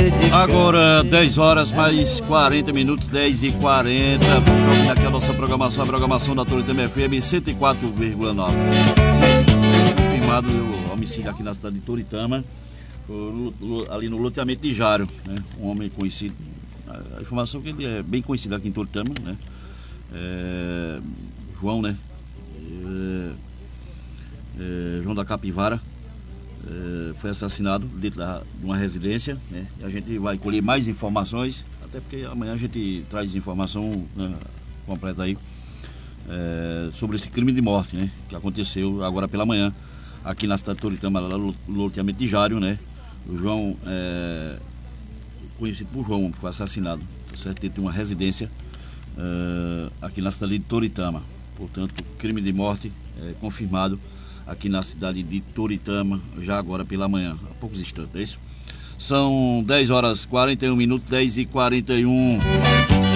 Agora 10 horas mais 40 minutos, 10h40. Aqui a nossa programação, a programação da Toritama FM 104,9. Confirmado o homicídio aqui na cidade de Toritama, ali no loteamento de Jário, né? Um homem conhecido, a informação é que ele é bem conhecido aqui em Toritama, né? João, né? João da Capivara. Foi assassinado dentro de uma residência, né? E a gente vai colher mais informações, até porque amanhã a gente traz informação, né, completa aí sobre esse crime de morte, né, que aconteceu agora pela manhã aqui na cidade de Toritama, lá no loteamento de Jário, né? O João, conhecido por João, foi assassinado, certo? Dentro de uma residência aqui na cidade de Toritama. Portanto, crime de morte confirmado aqui na cidade de Toritama, já agora pela manhã, há poucos instantes, é isso? São 10 horas 41 minutos, 10h41.